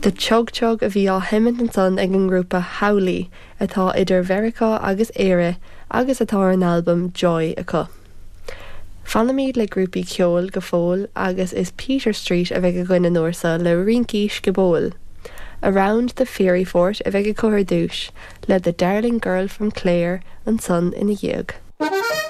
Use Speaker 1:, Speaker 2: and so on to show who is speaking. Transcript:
Speaker 1: De teag a bhí á himint an son ag an grúpa Howley atá idir Mheiriceá agus Éire agus atá an albumm Joy acu. Fanamíd le grúpi ceol go fóil agus is Peter Street a bheith go gine nóirsa le rincíis go bóil. Around the Fairy Fort a bheith go cóir dúis le The Darling Girl from Clare an son ina dhiag.